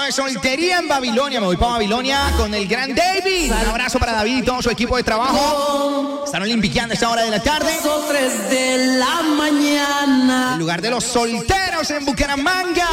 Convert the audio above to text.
de soltería en Babilonia. Me voy para Babilonia con el gran David. Un abrazo para David y todo su equipo de trabajo. Están olimpiando a esta hora de la tarde. 3 de la mañana. El lugar de los solteros en Bucaramanga.